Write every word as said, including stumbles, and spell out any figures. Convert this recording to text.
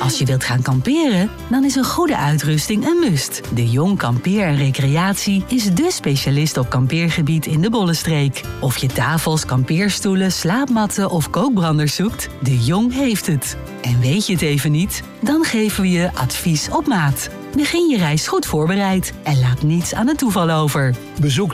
Als je wilt gaan kamperen, dan is een goede uitrusting een must. De Jong Kampeer en Recreatie is dé specialist op kampeergebied in de Bollenstreek. Of je tafels, kampeerstoelen, slaapmatten of kookbranders zoekt, De Jong heeft het. En weet je het even niet? Dan geven we je advies op maat. Begin je reis goed voorbereid en laat niets aan het toeval over. Bezoek